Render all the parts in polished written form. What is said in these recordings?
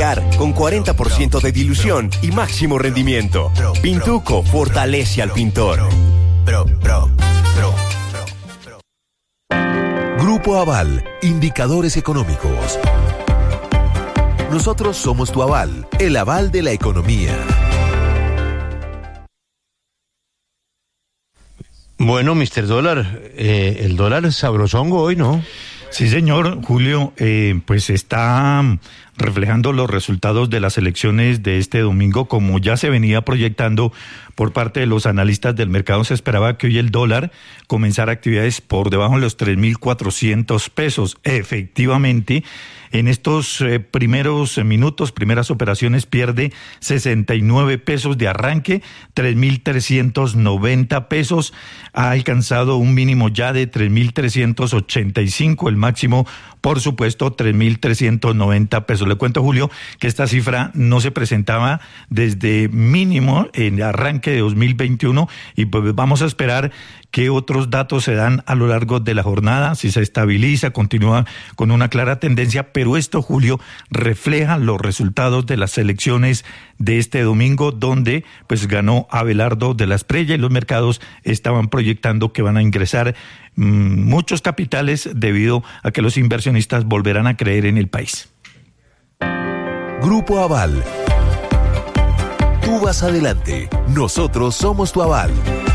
cargar con 40% de dilución y máximo rendimiento. Pintuco fortalece al pintor. Grupo Aval, indicadores económicos. Nosotros somos tu aval, el aval de la economía. Bueno, Mr. Dólar, el dólar es sabrosongo hoy, ¿no? Sí, señor, Julio, pues está reflejando los resultados de las elecciones de este domingo, como ya se venía proyectando por parte de los analistas del mercado. Se esperaba que hoy el dólar comenzara actividades por debajo de los 3.400 pesos. Efectivamente, en estos primeros minutos, primeras operaciones, pierde 69 pesos de arranque, 3.390 pesos. Ha alcanzado un mínimo ya de 3.385, el máximo, por supuesto, 3.390 pesos. Le cuento, Julio, que esta cifra no se presentaba desde mínimo en arranque de 2021 y pues vamos a esperar qué otros datos se dan a lo largo de la jornada, si se estabiliza, continúa con una clara tendencia, pero esto, Julio, refleja los resultados de las elecciones de este domingo, donde pues ganó Abelardo de la Espriella y los mercados estaban proyectando que van a ingresar muchos capitales debido a que los inversionistas volverán a creer en el país. Grupo Aval. Tú vas adelante, nosotros somos tu aval.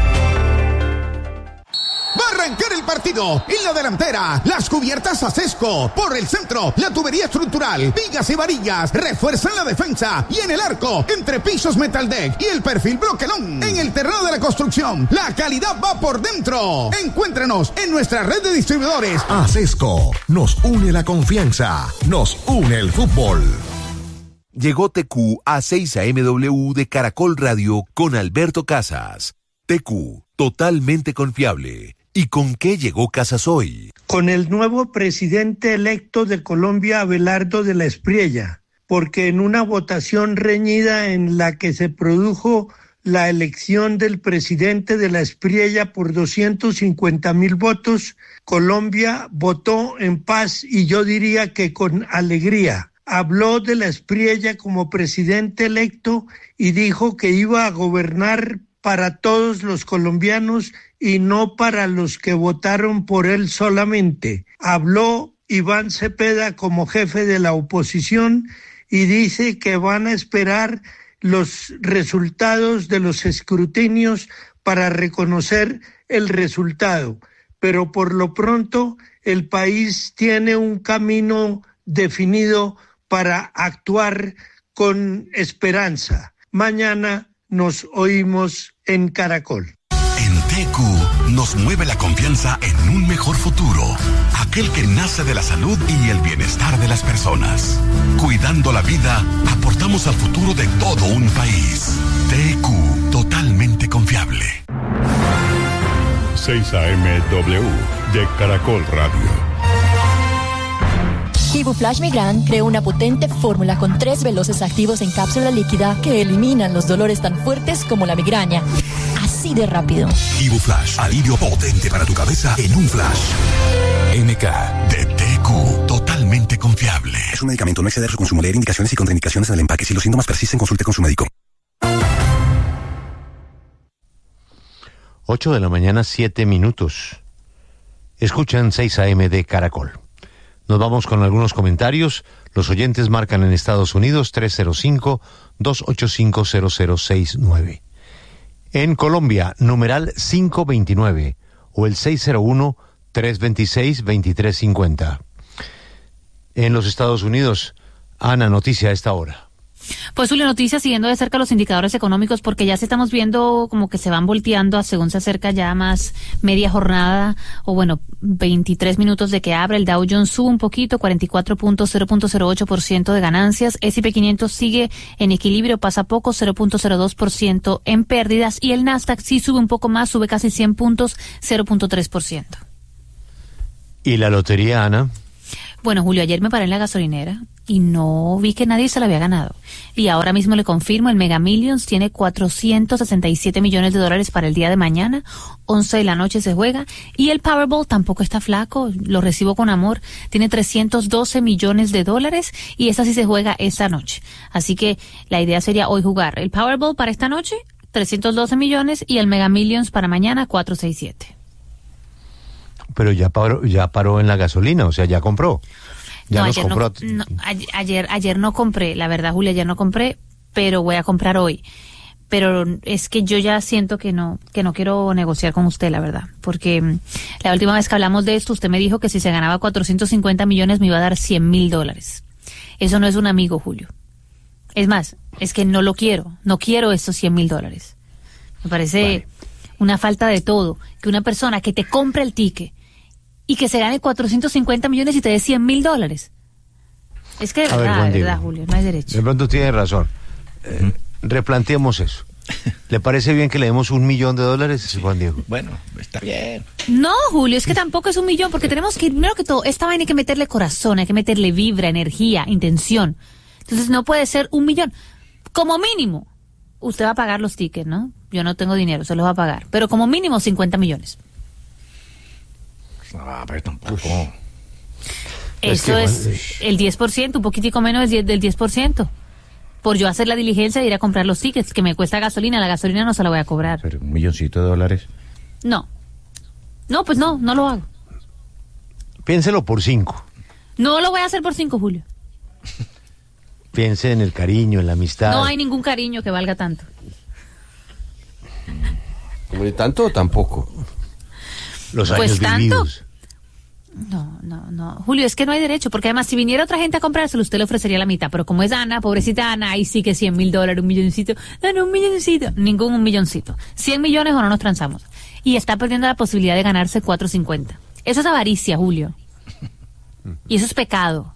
Arrancar el partido en la delantera, las cubiertas Acesco, por el centro, la tubería estructural, vigas y varillas, refuerzan la defensa y en el arco, entre pisos Metaldeck y el perfil Broquelón, en el terreno de la construcción, la calidad va por dentro. Encuéntrenos en nuestra red de distribuidores. Acesco, nos une la confianza, nos une el fútbol. Llegó TQ a 6 AMW de Caracol Radio con Alberto Casas. TQ, totalmente confiable. ¿Y con qué llegó Casas hoy? Con el nuevo presidente electo de Colombia, Abelardo de la Espriella, porque en una votación reñida en la que se produjo la elección del presidente de la Espriella por 250,000 votos, Colombia votó en paz y yo diría que con alegría. Habló de la Espriella como presidente electo y dijo que iba a gobernar para todos los colombianos y no para los que votaron por él solamente. Habló Iván Cepeda como jefe de la oposición y dice que van a esperar los resultados de los escrutinios para reconocer el resultado. Pero por lo pronto el país tiene un camino definido para actuar con esperanza. Mañana nos oímos en Caracol. En TQ nos mueve la confianza en un mejor futuro, aquel que nace de la salud y el bienestar de las personas. Cuidando la vida, aportamos al futuro de todo un país. TQ, totalmente confiable. 6 AMW de Caracol Radio. Ibuflash Migran creó una potente fórmula con 3 veloces activos en cápsula líquida que eliminan los dolores tan fuertes como la migraña. Así de rápido. Ibuflash, alivio potente para tu cabeza en un flash. MK de TQ, totalmente confiable. Es un medicamento, no exceder su consumo. Leer indicaciones y contraindicaciones en el empaque. Si los síntomas persisten, consulte con su médico. 8 de la mañana, 7 minutos. Escuchan 6 AM de Caracol. Nos vamos con algunos comentarios. Los oyentes marcan en Estados Unidos 305-285-0069. En Colombia, numeral 529 o el 601-326-2350. En los Estados Unidos, Ana, noticia a esta hora. Pues Julio, noticias siguiendo de cerca los indicadores económicos porque ya se estamos viendo como que se van volteando según se acerca ya más media jornada o bueno, 23 minutos de que abre. El Dow Jones sube un poquito, 44.0.08% de ganancias. S&P 500 sigue en equilibrio, pasa poco, 0.02% en pérdidas y el Nasdaq sí sube un poco más, sube casi 100 puntos, 0.3%. ¿Y la lotería, Ana? Bueno, Julio, ayer me paré en la gasolinera y no vi que nadie se la había ganado. Y ahora mismo le confirmo, el Mega Millions tiene 467 millones de dólares para el día de mañana, 11 de la noche se juega, y el Powerball tampoco está flaco, lo recibo con amor, tiene 312 millones de dólares y esa sí se juega esta noche. Así que la idea sería hoy jugar el Powerball para esta noche, 312 millones, y el Mega Millions para mañana, 467. Pero ya paró en la gasolina, o sea, ya compró. Ya no, nos compró. Ayer no compré, la verdad, Julia, ayer no compré, pero voy a comprar hoy. Pero es que yo ya siento que no quiero negociar con usted, la verdad. Porque la última vez que hablamos de esto, usted me dijo que si se ganaba 450 millones me iba a dar $100,000. Eso no es un amigo, Julio. Es más, es que no lo quiero. No quiero estos $100,000. Me parece una falta de todo. Que una persona que te compre el ticket y que se gane 450 millones y te dé $100,000. Es que de verdad, Julio, no hay derecho. De pronto tiene razón. Replanteemos eso. ¿Le parece bien que le demos $1 millón, sí, Juan Diego? Bueno, está bien. No, Julio, es que tampoco es $1 millón, porque tenemos que, primero que todo, esta vaina hay que meterle corazón, hay que meterle vibra, energía, intención. Entonces no puede ser $1 millón. Como mínimo, usted va a pagar los tickets, ¿no? Yo no tengo dinero, se los va a pagar. Pero como mínimo 50 millones. No, pero tampoco. Eso es el 10%, un poquitico menos del 10%. Por yo hacer la diligencia de ir a comprar los tickets, que me cuesta gasolina, la gasolina no se la voy a cobrar. ¿Pero $1 milloncito? No. No, pues no lo hago. Piénselo por 5. No lo voy a hacer por 5, Julio. Piense en el cariño, en la amistad. No hay ningún cariño que valga tanto. ¿Como de tanto o tampoco? Los años vividos. No. Julio, es que no hay derecho, porque además si viniera otra gente a comprárselo, usted le ofrecería la mitad, pero como es Ana, pobrecita Ana, ahí sí que $100,000, $1 milloncito. No, $1 milloncito. Ningún $1 milloncito. 100 millones o no nos transamos. Y está perdiendo la posibilidad de ganarse 450. Eso es avaricia, Julio. Y eso es pecado.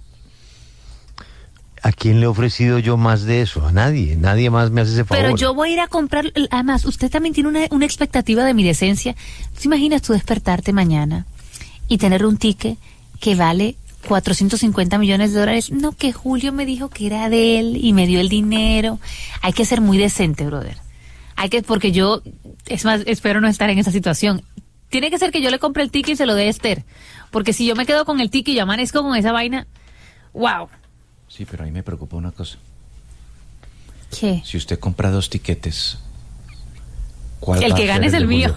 ¿A quién le he ofrecido yo más de eso? A nadie. Nadie más me hace ese favor. Pero yo voy a ir a comprar. Además, usted también tiene una expectativa de mi decencia. ¿Te imaginas tú despertarte mañana y tener un ticket que vale $450 millones? No, que Julio me dijo que era de él y me dio el dinero. Hay que ser muy decente, brother. Porque yo, es más, espero no estar en esa situación. Tiene que ser que yo le compre el ticket y se lo dé a Esther. Porque si yo me quedo con el ticket y yo amanezco con esa vaina, wow. Sí, pero a mí me preocupa una cosa. ¿Qué? Si usted compra 2 tiquetes, ¿cuál el que gane es el mío.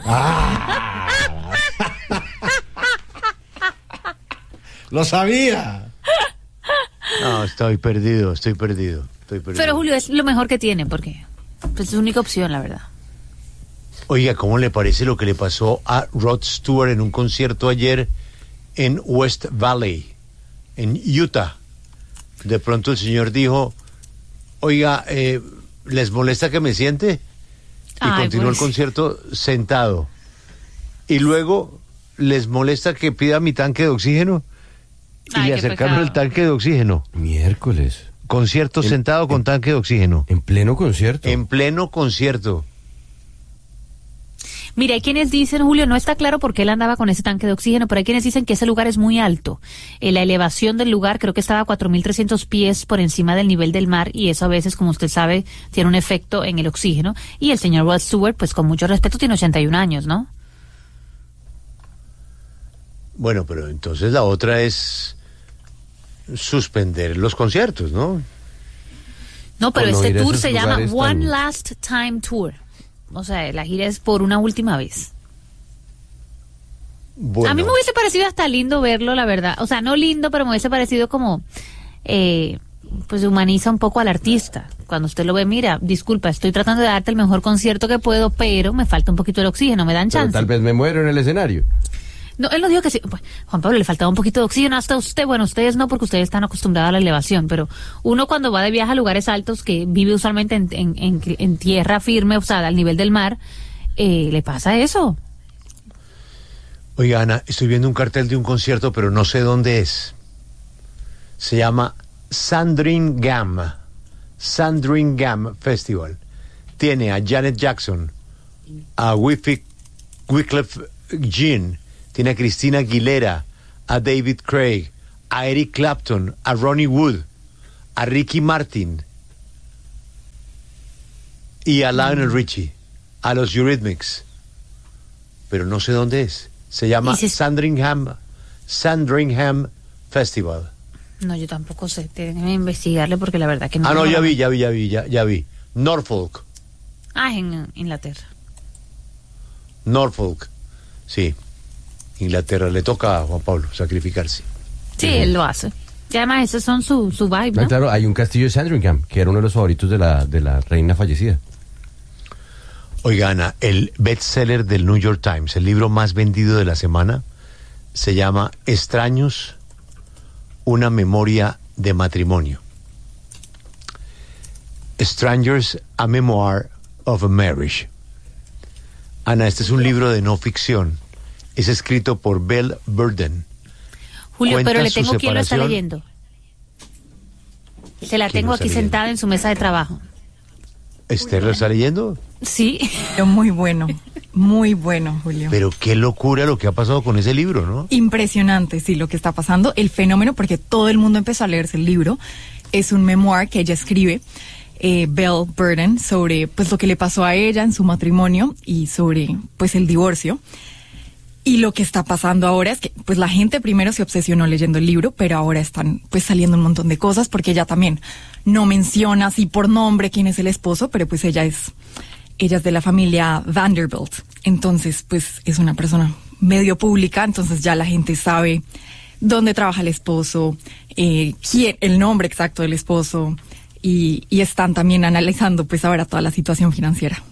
¡Lo sabía! No, estoy perdido. Pero Julio, es lo mejor que tiene, porque pues, es su única opción, la verdad. Oiga, ¿cómo le parece lo que le pasó a Rod Stewart en un concierto ayer en West Valley, en Utah? De pronto el señor dijo, oiga, ¿les molesta que me siente? Y continuó el concierto sentado. Y luego, ¿les molesta que pida mi tanque de oxígeno? Y le acercaron el tanque de oxígeno. Miércoles. Concierto sentado con tanque de oxígeno. ¿En pleno concierto? En pleno concierto. Mira, hay quienes dicen, Julio, no está claro por qué él andaba con ese tanque de oxígeno, pero hay quienes dicen que ese lugar es muy alto. La elevación del lugar creo que estaba a 4.300 pies por encima del nivel del mar, y eso a veces, como usted sabe, tiene un efecto en el oxígeno. Y el señor Rod Stewart, pues con mucho respeto, tiene 81 años, ¿no? Bueno, pero entonces la otra es suspender los conciertos, ¿no? No, pero este tour se llama One Last Time Tour. O sea, la gira es por una última vez. Bueno. A mí me hubiese parecido hasta lindo verlo, la verdad. O sea, no lindo, pero me hubiese parecido como, pues humaniza un poco al artista. Cuando usted lo ve, mira, disculpa, estoy tratando de darte el mejor concierto que puedo, pero me falta un poquito de oxígeno, me dan chance. Pero tal vez me muero en el escenario. No, él no dijo que sí. Pues, Juan Pablo, le faltaba un poquito de oxígeno hasta usted. Bueno, ustedes no, porque ustedes están acostumbrados a la elevación, pero uno cuando va de viaje a lugares altos, que vive usualmente en tierra firme, o sea, al nivel del mar, le pasa eso. Oiga, Ana, estoy viendo un cartel de un concierto, pero no sé dónde es. Se llama Sandringham Festival. Tiene a Janet Jackson, a Wyclef Jean, tiene a Christina Aguilera, a David Craig, a Eric Clapton, a Ronnie Wood, a Ricky Martin y a Lionel Richie, a los Eurythmics. Pero no sé dónde es. Se llama Sandringham Festival. No, yo tampoco sé, tengo que investigarle porque la verdad que no. Ah, no, ya vi. Norfolk. Ah, en Inglaterra. Norfolk, sí. Inglaterra, le toca a Juan Pablo sacrificarse. Sí, él lo hace. Y además esos son su vibe, ¿no? Claro, hay un castillo de Sandringham, que era uno de los favoritos de la reina fallecida. Oiga, Ana, el bestseller del New York Times, el libro más vendido de la semana, se llama Extraños, una memoria de matrimonio. Strangers, a memoir of a marriage. Ana, este es un libro de no ficción. Es escrito por Belle Burden. Julio, Cuenta pero le su tengo quién lo está separación. leyendo. Se la tengo aquí sentada en su mesa de trabajo. ¿Esther lo está leyendo? Sí. Muy bueno, Julio. Pero qué locura lo que ha pasado con ese libro, ¿no? Impresionante, sí, lo que está pasando, el fenómeno, porque todo el mundo empezó a leerse el libro. Es un memoir que ella escribe, Belle Burden, sobre pues lo que le pasó a ella en su matrimonio y sobre pues el divorcio. Y lo que está pasando ahora es que pues la gente primero se obsesionó leyendo el libro, pero ahora están pues saliendo un montón de cosas porque ella también no menciona así por nombre quién es el esposo, pero pues ella es de la familia Vanderbilt. Entonces pues es una persona medio pública, entonces ya la gente sabe dónde trabaja el esposo, el nombre exacto del esposo y están también analizando pues ahora toda la situación financiera.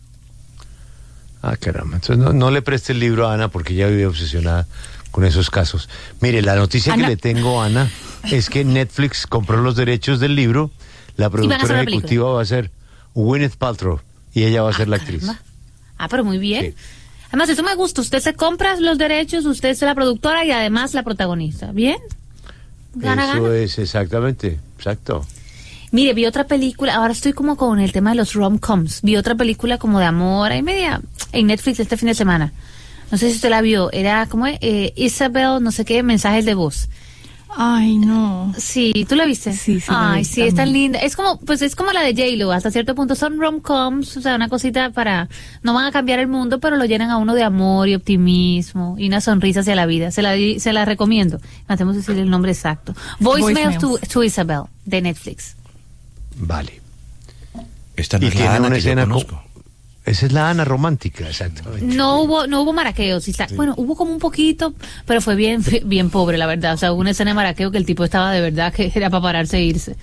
Ah, caramba. Entonces no le preste el libro a Ana porque ella vive obsesionada con esos casos. Mire, la noticia Ana, que le tengo, Ana, es que Netflix compró los derechos del libro. La productora ejecutiva va a ser Gwyneth Paltrow y ella va a ser la actriz. Ah, pero muy bien. Sí. Además, eso me gusta. Usted se compra los derechos, usted es la productora y además la protagonista. ¿Bien? Eso es exactamente, exacto. Mire, vi otra película, ahora estoy como con el tema de los rom-coms. Vi otra película como de amor, ahí media, en Netflix este fin de semana. No sé si usted la vio, era como Isabel, no sé qué, mensajes de voz. Ay, no. Sí, ¿tú la viste? Sí. Ay, sí, es tan linda. Es como la de J-Lo, hasta cierto punto son rom-coms, o sea, una cosita para, no van a cambiar el mundo, pero lo llenan a uno de amor y optimismo y una sonrisa hacia la vida. Se la recomiendo. Hacemos decir el nombre exacto. Voicemail to Isabel, de Netflix. Vale. Esta no y es tiene la Ana una que yo escena conozco. Esa es la Ana romántica, exactamente. No hubo maraqueo, sí. Bueno, hubo como un poquito, pero fue bien pobre, la verdad. O sea, hubo una escena de maraqueo que el tipo estaba de verdad que era para pararse e irse.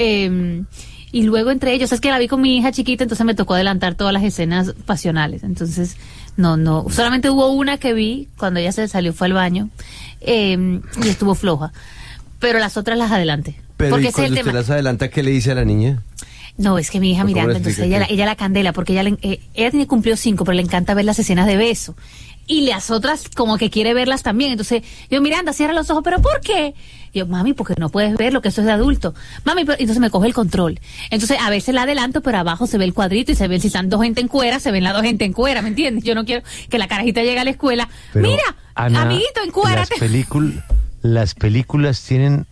Y luego entre ellos, es que la vi con mi hija chiquita, entonces me tocó adelantar todas las escenas pasionales. Entonces, no, solamente hubo una que vi cuando ella se salió, fue al baño, y estuvo floja. Pero las otras las adelanté. Pero porque ¿y cuando usted las adelanta, qué le dice a la niña? No, es que mi hija Miranda, entonces ella la candela, porque ella cumplió 5, pero le encanta ver las escenas de beso. Y las otras como que quiere verlas también. Entonces, yo, Miranda, cierra los ojos, ¿pero por qué? Yo, mami, porque no puedes ver lo que eso es de adulto. Mami, pero entonces me coge el control. Entonces, a veces la adelanto, pero abajo se ve el cuadrito y se ven si están dos gente en cuera, se ven las dos gente en cuera, ¿me entiendes? Yo no quiero que la carajita llegue a la escuela. Pero, mira, Ana, amiguito, encuérate. Las películas tienen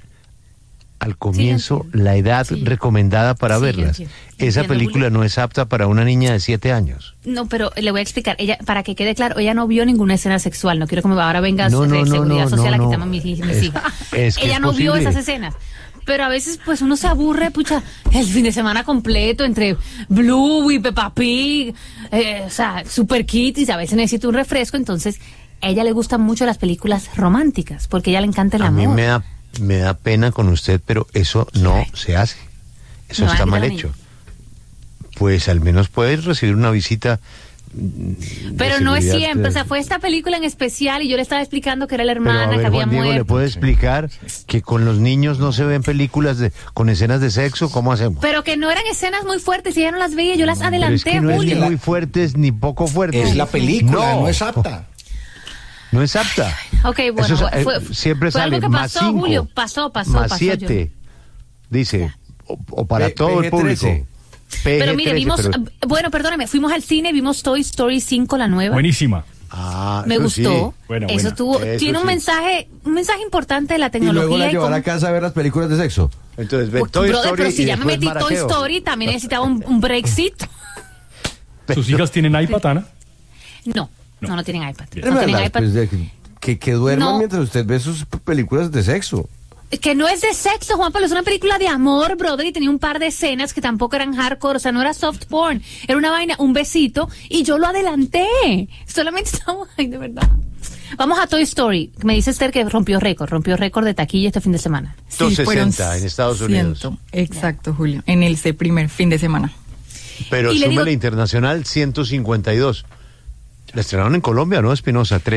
al comienzo la edad recomendada para verlas. Esa película no es apta para una niña de 7 años. No, pero le voy a explicar. Ella, para que quede claro, ella no vio ninguna escena sexual. No quiero que ahora venga de seguridad social a quitarme mis hijas. Ella no vio esas escenas. Pero a veces, pues, uno se aburre, pucha, el fin de semana completo entre Blue y Peppa Pig, o sea, Super Kitties, a veces necesita un refresco. Entonces, a ella le gustan mucho las películas románticas, porque a ella le encanta el amor. A mí me da pena con usted, pero eso no se hace. Eso No, está ay, mal la hecho. Pues al menos puedes recibir una visita. Pero no es siempre, o sea, fue esta película en especial y yo le estaba explicando que era la hermana Pero, a ver, que había Juan Diego, muerto. ¿le puede explicar que con los niños no se ven películas con escenas de sexo? ¿Cómo hacemos? Pero que no eran escenas muy fuertes y ella no las veía, yo las adelanté, Pero es que no Julio. es ni muy fuertes ni poco fuertes. Es la película, no es apta. No es apta. Ok, bueno, Eso siempre fue sale algo que más pasó, 5, Julio, pasó, más 7, dice, o para todo el público. Pero mire, PG-13, vimos, bueno, perdóneme, fuimos al cine, vimos Toy Story 5, la nueva. Buenísima. Me gustó. Sí. Buena. Eso tiene un mensaje importante de la Y tecnología. luego la llevó a la casa a ver las películas de sexo. Entonces, ve Pues, Toy brother, Story pero si y ya me después metí Toy Marajeo. Story, también necesitaba un breakcito. ¿Sus hijas tienen iPad, Ana? No tienen iPad. Es No tienen verdad, iPad. pues, que duerman No. mientras usted ve sus películas de sexo. Que no es de sexo, Juan Pablo, es una película de amor, brother, y tenía un par de escenas que tampoco eran hardcore, o sea, no era soft porn, era una vaina, un besito, y yo lo adelanté. Solamente estamos, ay, de verdad. Vamos a Toy Story. Me dice Esther que rompió récord de taquilla este fin de semana. 260 en Estados Unidos. Exacto, Julio, en ese primer fin de semana. Pero súmele internacional, 152. La estrenaron en Colombia, ¿no, Espinosa?